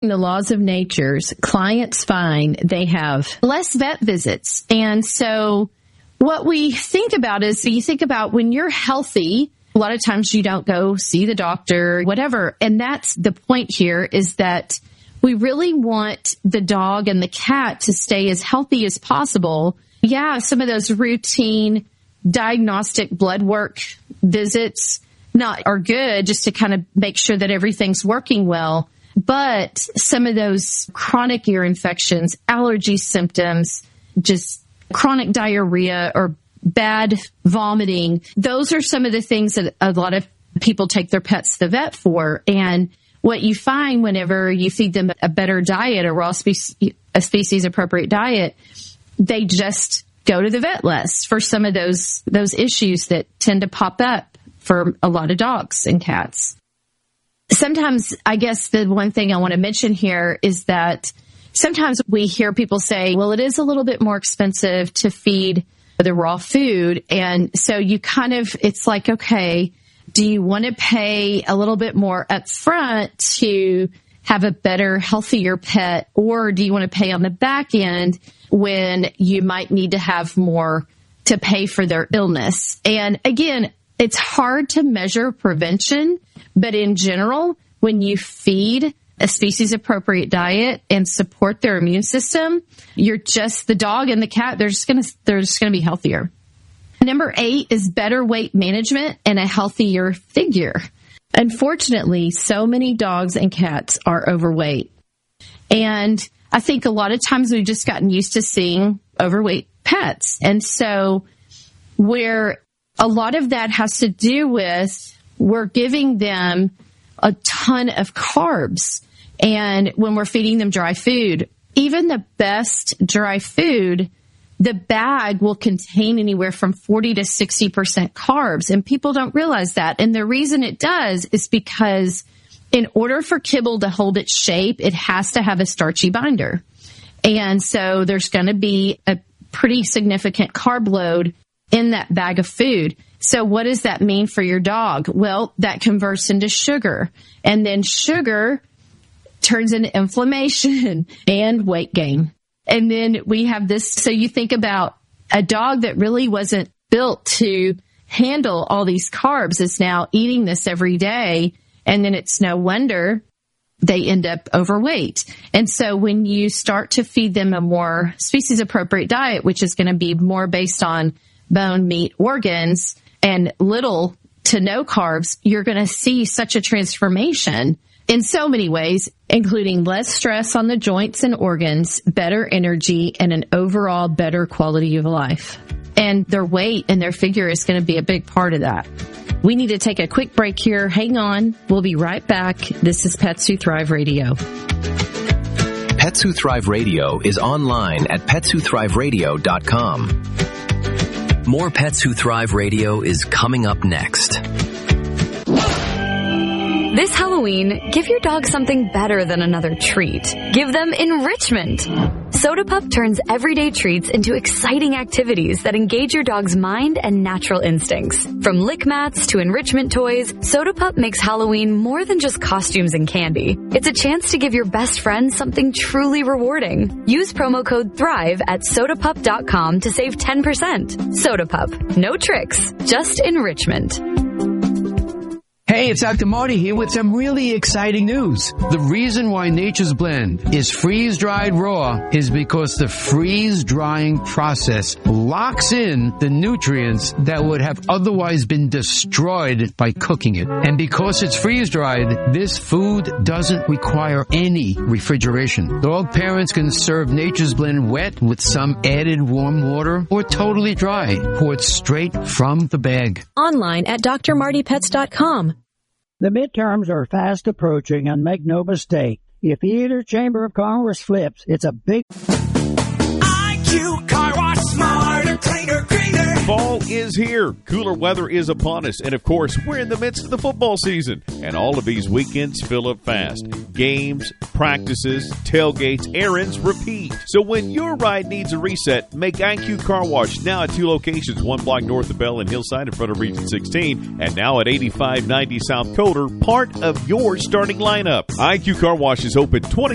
the laws of nature's, clients find they have less vet visits. And so what we think about is, you think about when you're healthy, a lot of times you don't go see the doctor, whatever. And that's the point here, is that we really want the dog and the cat to stay as healthy as possible. Yeah, some of those routine diagnostic blood work visits are good just to kind of make sure that everything's working well. But some of those chronic ear infections, allergy symptoms, just chronic diarrhea or bad vomiting, those are some of the things that a lot of people take their pets to the vet for. And what you find whenever you feed them a better diet, a species appropriate diet, they just go to the vet less for some of those issues that tend to pop up for a lot of dogs and cats. Sometimes, I guess the one thing I want to mention here is that sometimes we hear people say, well, it is a little bit more expensive to feed the raw food. And so it's like, okay, do you want to pay a little bit more up front to have a better, healthier pet? Or do you want to pay on the back end when you might need to have more to pay for their illness? And again, it's hard to measure prevention, but in general, when you feed a species-appropriate diet and support their immune system, the dog and the cat, they're just going to be healthier. Number 8 is better weight management and a healthier figure. Unfortunately, so many dogs and cats are overweight. And I think a lot of times we've just gotten used to seeing overweight pets. And so where a lot of that has to do with, we're giving them a ton of carbs. And when we're feeding them dry food, even the best dry food, the bag will contain anywhere from 40 to 60% carbs. And people don't realize that. And the reason it does is because in order for kibble to hold its shape, it has to have a starchy binder. And so there's going to be a pretty significant carb load in that bag of food. So what does that mean for your dog? Well, that converts into sugar. And then sugar turns into inflammation and weight gain. And then we have this. So you think about a dog that really wasn't built to handle all these carbs is now eating this every day. And then it's no wonder they end up overweight. And so when you start to feed them a more species appropriate diet, which is going to be more based on bone, meat, organs, and little to no carbs, you're going to see such a transformation in so many ways, including less stress on the joints and organs, better energy, and an overall better quality of life. And their weight and their figure is going to be a big part of that. We need to take a quick break here. Hang on. We'll be right back. This is Pets Who Thrive Radio. Pets Who Thrive Radio is online at petswhothriveradio.com. More Pets Who Thrive Radio is coming up next. This Halloween, give your dog something better than another treat. Give them enrichment. Soda Pup turns everyday treats into exciting activities that engage your dog's mind and natural instincts. From lick mats to enrichment toys, Soda Pup makes Halloween more than just costumes and candy. It's a chance to give your best friend something truly rewarding. Use promo code THRIVE at sodapup.com to save 10%. Soda Pup. No tricks, just enrichment. Hey, it's Dr. Marty here with some really exciting news. The reason why Nature's Blend is freeze-dried raw is because the freeze-drying process locks in the nutrients that would have otherwise been destroyed by cooking it. And because it's freeze-dried, this food doesn't require any refrigeration. Dog parents can serve Nature's Blend wet with some added warm water or totally dry, poured straight from the bag. Online at drmartypets.com. The midterms are fast approaching, and make no mistake, if either chamber of Congress flips, it's a big... IQ Car Wash, smarter, cleaner, greener. Fall is here. Cooler weather is upon us. And, of course, we're in the midst of the football season. And all of these weekends fill up fast. Games, practices, tailgates, errands, repeat. So when your ride needs a reset, make IQ Car Wash now at 2 locations, 1 block north of Bell and Hillside in front of Region 16, and now at 8590 South Coder, part of your starting lineup. IQ Car Wash is open 20